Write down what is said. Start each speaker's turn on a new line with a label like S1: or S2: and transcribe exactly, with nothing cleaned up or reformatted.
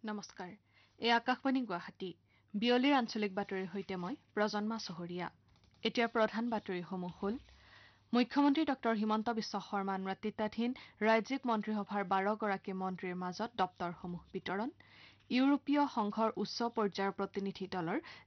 S1: নমস্কাৰ এই আকাশবাণী গুৱাহাটী বিয়লিৰ আঞ্চলিক বাতৰিৰ সৈতে মই প্ৰজন্মা চহৰীয়া এতিয়া প্ৰধান বাতৰিসমূহ হ'ল মুখ্যমন্ত্ৰী ডক্টৰ হিমন্ত বিশ্ব শৰ্মাৰ নেতৃত্বাধীন ৰাজ্যিক মন্ত্ৰীসভাৰ বাৰ গৰাকী মন্ত্ৰীৰ মাজত দপ্তৰসমূহ বিতৰণ ইউৰোপীয় সংঘৰ উচ্চ পৰ্যায়ৰ প্ৰতিনিধি দলৰ